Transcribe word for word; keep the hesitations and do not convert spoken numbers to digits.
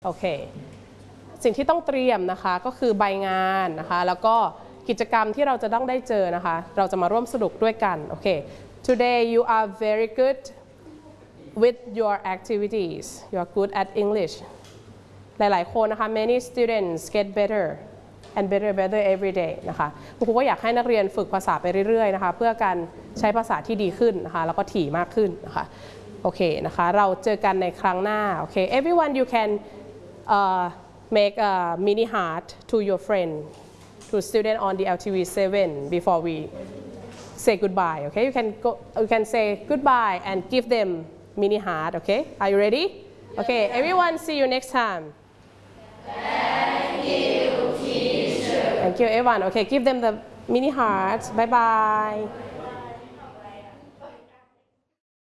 โอเคสิ่งที่ต้องเตรียมนะคะก็คือใบงานนะคะแล้วก็กิจกรรมที่เราจะต้องได้เจอนะคะเราจะมาร่วมสนุกด้วยกันโอเค Today you are very good with your activities you are good at English หลายๆคนนะคะ many students get better and better better every day นะคะครูก็อยากให้นักเรียนฝึกภาษาไปเรื่อยๆนะคะเพื่อการใช้ภาษาที่ดีขึ้นนะคะแล้วก็ถี่มากขึ้นนะคะโอเคนะคะเราเจอกันในครั้งหน้าโอเค everyone you can uh, make a mini heart to your friend to student on the L T V seven before we say goodbye okay you can go you can say goodbye and give them mini heart okay are you ready okay everyone see you next time thank you teacher thank you everyone okay give them the mini hearts bye bye